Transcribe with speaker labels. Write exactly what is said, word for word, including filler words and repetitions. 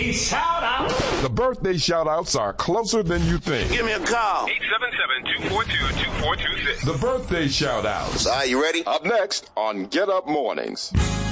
Speaker 1: birthday shout out.
Speaker 2: The birthday shout outs are closer than you think.
Speaker 3: Give me a call.
Speaker 4: eight seven seven, two four two, two four two six.
Speaker 2: The birthday shout outs.
Speaker 3: All right, you ready?
Speaker 2: Up next on Get Up Mornings.